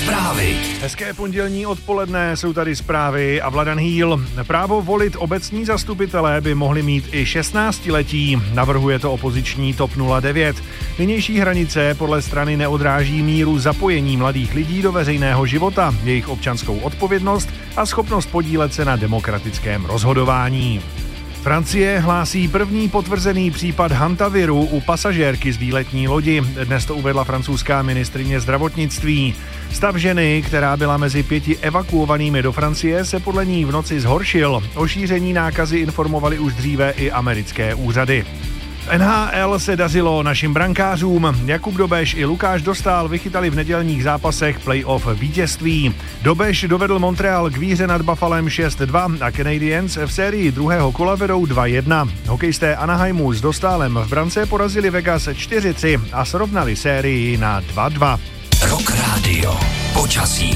Zprávy. Hezké pondělní odpoledne, jsou tady zprávy a Vladan Hýl. Právo volit obecní zastupitelé by mohli mít i 16letí, navrhuje to opoziční TOP 09. Nynější hranice podle strany neodráží míru zapojení mladých lidí do veřejného života, jejich občanskou odpovědnost a schopnost podílet se na demokratickém rozhodování. Francie hlásí první potvrzený případ hantaviru u pasažérky z výletní lodi. Dnes to uvedla francouzská ministryně zdravotnictví. Stav ženy, která byla mezi 5 evakuovanými do Francie, se podle ní v noci zhoršil. O šíření nákazy informovali už dříve i americké úřady. V NHL se dařilo našim brankářům. Jakub Dobeš i Lukáš Dostál vychytali v nedělních zápasech playoff vítězství. Dobeš dovedl Montreal k výhře nad Buffalem 6-2 a Canadiens v sérii druhého kola vedou 2-1. Hokejisté Anaheimu s Dostálem v brance porazili Vegas 4-3 a srovnali sérii na 2-2. Rock Radio. Počasí.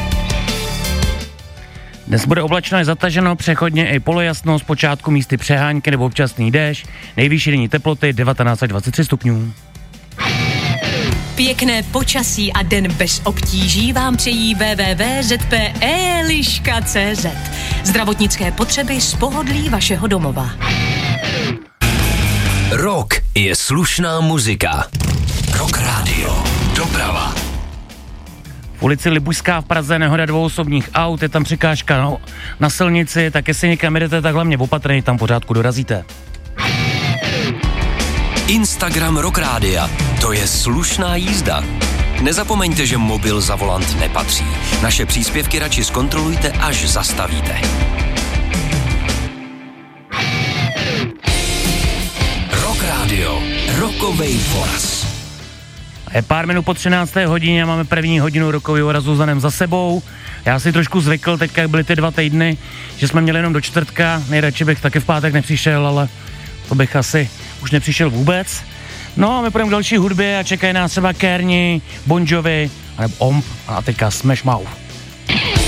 Dnes bude oblačno a zataženo, přechodně i polojasno, zpočátku místy přehánky nebo občasný déšť, nejvyšší denní teploty 19 až 23 stupňů. Pěkné počasí a den bez obtíží vám přejí www.zpe.liška.cz. Zdravotnické potřeby z pohodlí vašeho domova. Rock je slušná muzika. Rock Radio. Doprava. V ulici Libušská v Praze nehoda 2 osobních aut, je tam překážka na silnici, tak jestli někam jdete, tak hlavně opatrně, tam pořádku dorazíte. Instagram Rock Rádia. To je slušná jízda. Nezapomeňte, že mobil za volant nepatří. Naše příspěvky radši zkontrolujte, až zastavíte. Rock Radio. Rockovej voraz. Je pár minut po 13. hodině a máme první hodinu rokového vorazu za sebou. Já si trošku zvykl, teďka jak byly ty 2 týdny, že jsme měli jenom do čtvrtka. Nejradši bych taky v pátek nepřišel, ale to bych asi už nepřišel vůbec. No a my půjdeme k další hudbě a čekají nás třeba Kearney, Bon Jovi, nebo Omp a teďka Smash Mouth.